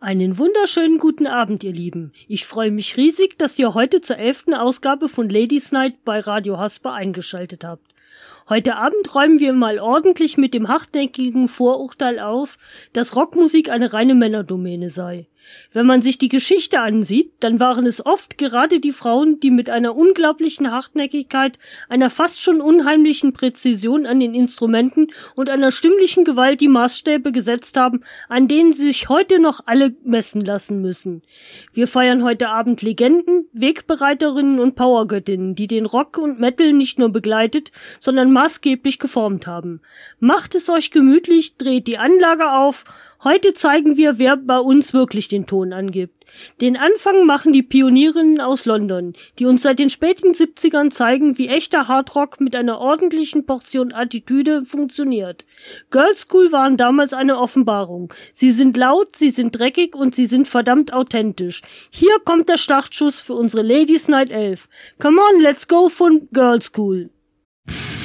Einen wunderschönen guten Abend, ihr Lieben. Ich freue mich riesig, dass ihr heute zur 11. Ausgabe von Ladies Night bei Radio Hasper eingeschaltet habt. Heute Abend räumen wir mal ordentlich mit dem hartnäckigen Vorurteil auf, dass Rockmusik eine reine Männerdomäne sei. Wenn man sich die Geschichte ansieht, dann waren es oft gerade die Frauen, die mit einer unglaublichen Hartnäckigkeit, einer fast schon unheimlichen Präzision an den Instrumenten und einer stimmlichen Gewalt die Maßstäbe gesetzt haben, an denen sich heute noch alle messen lassen müssen. Wir feiern heute Abend Legenden, Wegbereiterinnen und Powergöttinnen, die den Rock und Metal nicht nur begleitet, sondern maßgeblich geformt haben. Macht es euch gemütlich, dreht die Anlage auf. Heute zeigen wir, wer bei uns wirklich den Ton angibt. Den Anfang machen die Pionierinnen aus London, die uns seit den späten 70ern zeigen, wie echter Hardrock mit einer ordentlichen Portion Attitüde funktioniert. Girlschool waren damals eine Offenbarung. Sie sind laut, sie sind dreckig und sie sind verdammt authentisch. Hier kommt der Startschuss für unsere Ladies Night 11. Come on, let's go von Girlschool.